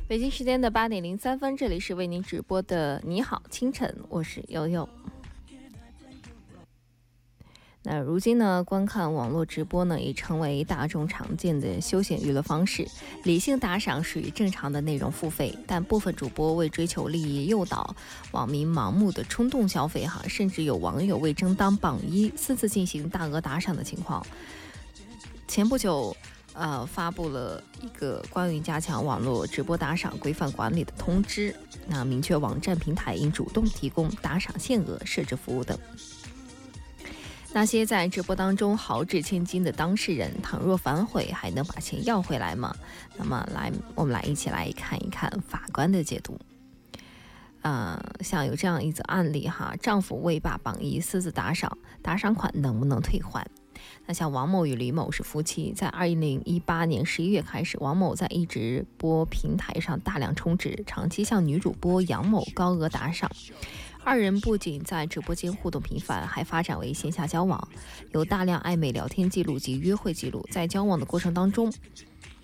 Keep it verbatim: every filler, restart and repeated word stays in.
北京时间的八点零三分，这里是为您直播的你好清晨，我是悠悠。那如今呢，观看网络直播呢，已成为大众常见的休闲娱乐方式。理性打赏属于正常的内容付费，但部分主播为追求利益诱导网民盲目的冲动消费哈，甚至有网友为争当榜一私自进行大额打赏的情况。前不久呃，发布了一个关于加强网络直播打赏规范管理的通知，那明确网站平台应主动提供打赏限额设置服务等。那些在直播当中豪掷千金的当事人，倘若反悔，还能把钱要回来吗？那么来，我们来一起来看一看法官的解读。呃，像有这样一则案例哈，丈夫为霸榜一私自打赏，打赏款能不能退还？那像王某与李某是夫妻，在二零一八年十一月开始，王某在一直播平台上大量充值，长期向女主播杨某高额打赏。二人不仅在直播间互动频繁，还发展为线下交往，有大量暧昧聊天记录及约会记录。在交往的过程当中，